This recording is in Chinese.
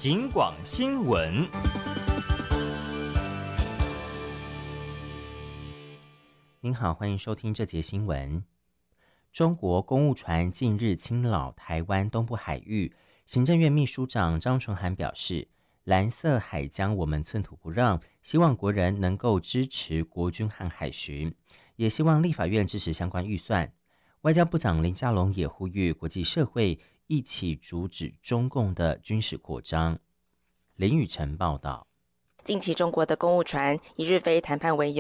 警广新闻。 您好，欢迎收听这节新闻。中国公务船近日侵扰台湾东部海域，行政院秘书长张纯涵表示，蓝色海疆我们寸土不让，希望国人能够支持国军和海巡，也希望立法院支持相关预算。外交部长林佳龙也呼吁国际社会一起阻止中共的军事扩张。林宇辰报道。 近期中国的公务船以日非谈判为由，